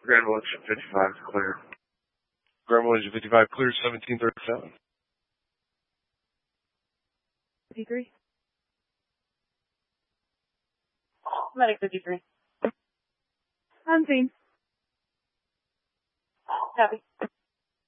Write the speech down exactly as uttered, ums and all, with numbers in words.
Grand Village fifty-five, clear. Grand Village fifty-five, clear, seventeen thirty-seven. fifty-three. Medic fifty-three. Unseen.